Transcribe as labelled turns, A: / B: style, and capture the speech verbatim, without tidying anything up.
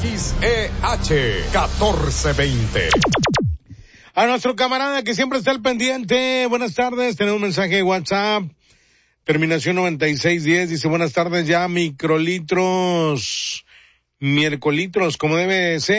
A: X E H catorce veinte.
B: A nuestro camarada que siempre está al pendiente, buenas tardes, tenemos un mensaje de WhatsApp, terminación noventa y seis diez, dice buenas tardes, ya microlitros, miércolitros, como debe ser.